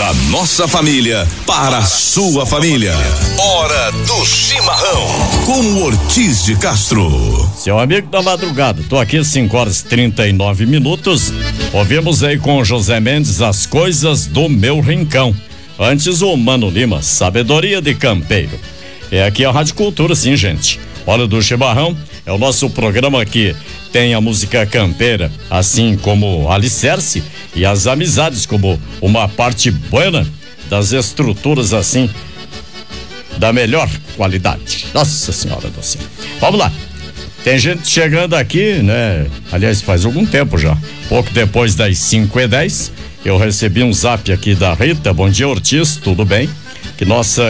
Da nossa família para a sua família. Hora do chimarrão com o Ortiz de Castro. Seu amigo da madrugada, tô aqui 5h39. Ouvimos aí com o José Mendes As Coisas do Meu Rincão. Antes o Mano Lima, Sabedoria de Campeiro. É aqui a Rádio Cultura, sim, gente. Hora do chimarrão é o nosso programa que tem a música campeira, assim como alicerce, e as amizades como uma parte buena das estruturas, assim, da melhor qualidade. Nossa Senhora do Céu. Vamos lá. Tem gente chegando aqui, né? Aliás, faz algum tempo já. Pouco depois das 5h10, eu recebi um zap aqui da Rita. Bom dia, Ortiz, tudo bem? Que nossa